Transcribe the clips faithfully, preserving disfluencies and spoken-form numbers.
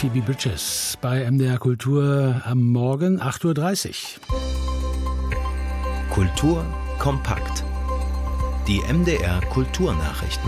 Phoebe Bridgers bei M D R Kultur am Morgen acht Uhr dreißig. Kultur kompakt. Die M D R Kulturnachrichten.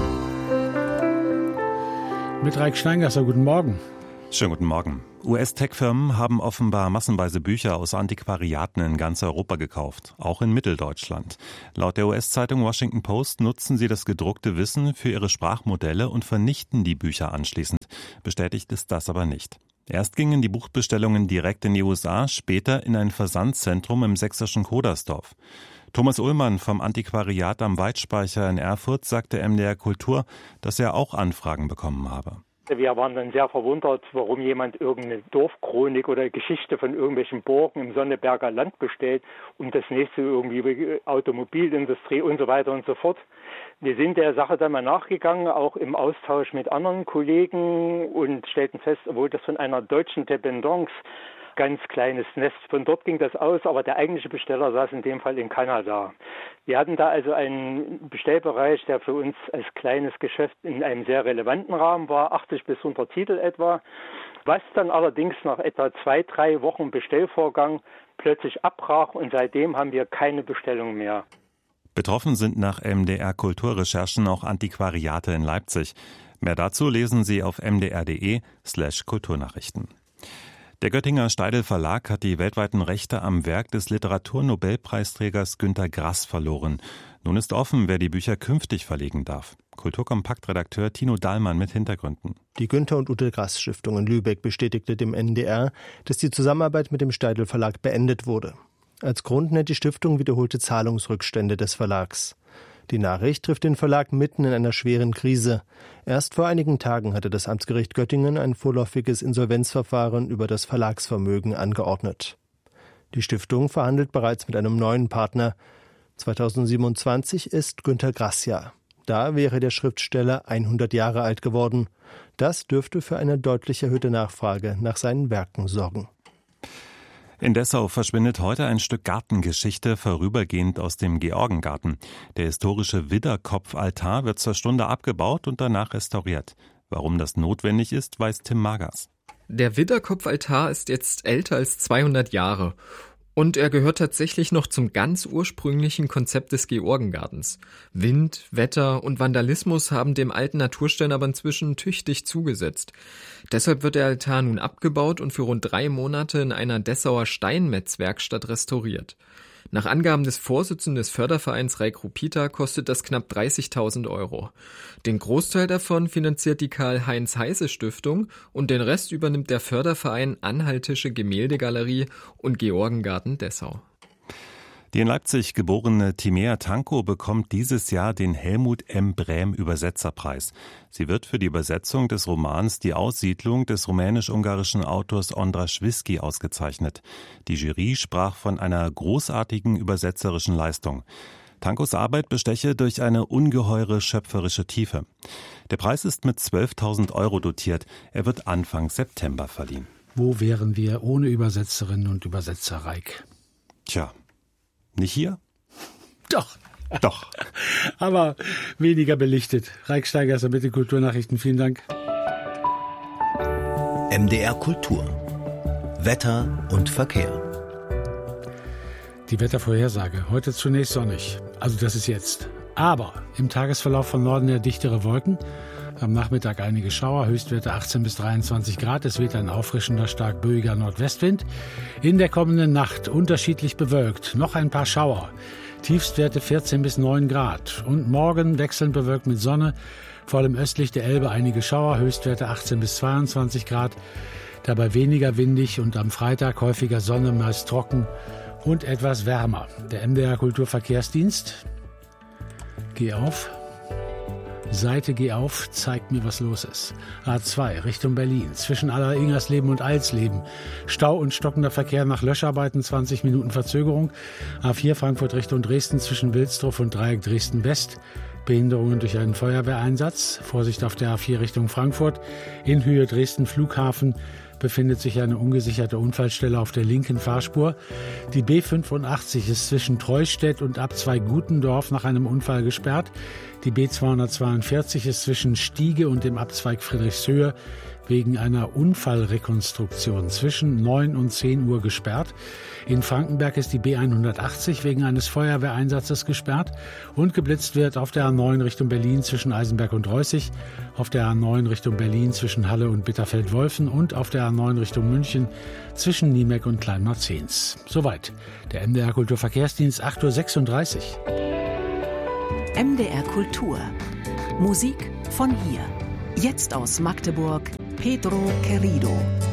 Mit Raik Steingasser, guten Morgen. Schönen guten Morgen. U S-Tech-Firmen haben offenbar massenweise Bücher aus Antiquariaten in ganz Europa gekauft, auch in Mitteldeutschland. Laut der U S-Zeitung Washington Post nutzen sie das gedruckte Wissen für ihre Sprachmodelle und vernichten die Bücher anschließend. Bestätigt ist das aber nicht. Erst gingen die Buchbestellungen direkt in die U S A, später in ein Versandzentrum im sächsischen Kodersdorf. Thomas Ullmann vom Antiquariat am Weidspeicher in Erfurt sagte M D R Kultur, dass er auch Anfragen bekommen habe. Wir waren dann sehr verwundert, warum jemand irgendeine Dorfchronik oder Geschichte von irgendwelchen Burgen im Sonneberger Land bestellt und das nächste irgendwie Automobilindustrie und so weiter und so fort. Wir sind der Sache dann mal nachgegangen, auch im Austausch mit anderen Kollegen, und stellten fest, obwohl das von einer deutschen Dependance ganz kleines Nest. Von dort ging das aus, aber der eigentliche Besteller saß in dem Fall in Kanada. Wir hatten da also einen Bestellbereich, der für uns als kleines Geschäft in einem sehr relevanten Rahmen war, achtzig bis hundert Titel etwa, was dann allerdings nach etwa zwei, drei Wochen Bestellvorgang plötzlich abbrach, und seitdem haben wir keine Bestellung mehr. Betroffen sind nach M D R Kulturrecherchen auch Antiquariate in Leipzig. Mehr dazu lesen Sie auf m d r punkt d e slash Kulturnachrichten. Der Göttinger Steidl Verlag hat die weltweiten Rechte am Werk des Literaturnobelpreisträgers Günter Grass verloren. Nun ist offen, wer die Bücher künftig verlegen darf. Kulturkompakt-Redakteur Tino Dahlmann mit Hintergründen. Die Günter und Ute Grass Stiftung in Lübeck bestätigte dem N D R, dass die Zusammenarbeit mit dem Steidl Verlag beendet wurde. Als Grund nennt die Stiftung wiederholte Zahlungsrückstände des Verlags. Die Nachricht trifft den Verlag mitten in einer schweren Krise. Erst vor einigen Tagen hatte das Amtsgericht Göttingen ein vorläufiges Insolvenzverfahren über das Verlagsvermögen angeordnet. Die Stiftung verhandelt bereits mit einem neuen Partner. zweitausendsiebenundzwanzig ist Günter Grass Jahr. Da wäre der Schriftsteller hundert Jahre alt geworden. Das dürfte für eine deutlich erhöhte Nachfrage nach seinen Werken sorgen. In Dessau verschwindet heute ein Stück Gartengeschichte vorübergehend aus dem Georgengarten. Der historische Widderkopfaltar wird zur Stunde abgebaut und danach restauriert. Warum das notwendig ist, weiß Tim Magers. Der Widderkopfaltar ist jetzt älter als zweihundert Jahre. Und er gehört tatsächlich noch zum ganz ursprünglichen Konzept des Georgengartens. Wind, Wetter und Vandalismus haben dem alten Naturstein aber inzwischen tüchtig zugesetzt. Deshalb wird der Altar nun abgebaut und für rund drei Monate in einer Dessauer Steinmetzwerkstatt restauriert. Nach Angaben des Vorsitzenden des Fördervereins Raik Rupita kostet das knapp dreißigtausend Euro. Den Großteil davon finanziert die Karl-Heinz-Heise-Stiftung und den Rest übernimmt der Förderverein Anhaltische Gemäldegalerie und Georgengarten Dessau. Die in Leipzig geborene Timea Tanko bekommt dieses Jahr den Helmut M. Brem Übersetzerpreis. Sie wird für die Übersetzung des Romans Die Aussiedlung des rumänisch-ungarischen Autors Ondra Schwiski ausgezeichnet. Die Jury sprach von einer großartigen übersetzerischen Leistung. Tankos Arbeit besteche durch eine ungeheure schöpferische Tiefe. Der Preis ist mit zwölftausend Euro dotiert. Er wird Anfang September verliehen. Wo wären wir ohne Übersetzerinnen und Übersetzer, Raik? Tja. Nicht hier? Doch. Doch. Aber weniger belichtet. Raik Steingasser mit den Kulturnachrichten. Vielen Dank. M D R Kultur. Wetter und Verkehr. Die Wettervorhersage. Heute zunächst sonnig. Also das ist jetzt. Aber im Tagesverlauf von Norden her dichtere Wolken. Am Nachmittag einige Schauer, Höchstwerte achtzehn bis dreiundzwanzig Grad. Es weht ein auffrischender, stark böiger Nordwestwind. In der kommenden Nacht unterschiedlich bewölkt, noch ein paar Schauer. Tiefstwerte vierzehn bis neun Grad. Und morgen wechselnd bewölkt mit Sonne. Vor allem östlich der Elbe einige Schauer, Höchstwerte achtzehn bis zweiundzwanzig Grad. Dabei weniger windig und am Freitag häufiger Sonne, meist trocken und etwas wärmer. Der M D R Kulturverkehrsdienst. Geh auf. Seite Geh auf, zeigt mir, was los ist. A zwei Richtung Berlin, zwischen Aller-Ingersleben und Alsleben. Stau und stockender Verkehr nach Löscharbeiten, zwanzig Minuten Verzögerung. A vier Frankfurt Richtung Dresden, zwischen Wilsdruff und Dreieck Dresden West. Behinderungen durch einen Feuerwehreinsatz. Vorsicht auf der A vier Richtung Frankfurt. In Höhe Dresden Flughafen. befindet sich eine ungesicherte Unfallstelle auf der linken Fahrspur. Die B fünfundachtzig ist zwischen Treustedt und Abzweig Gutendorf nach einem Unfall gesperrt. Die B zweihundertzweiundvierzig ist zwischen Stiege und dem Abzweig Friedrichshöhe wegen einer Unfallrekonstruktion zwischen neun und zehn Uhr gesperrt. In Frankenberg ist die B hundertachtzig wegen eines Feuerwehreinsatzes gesperrt und geblitzt wird auf der A neun Richtung Berlin zwischen Eisenberg und Reußig, auf der A neun Richtung Berlin zwischen Halle und Bitterfeld-Wolfen und auf der A neun Richtung München zwischen Niemeck und Kleinmarzens. Soweit der M D R Kulturverkehrsdienst, acht Uhr sechsunddreißig. M D R Kultur. Musik von hier. Jetzt aus Magdeburg, Pedro Querido.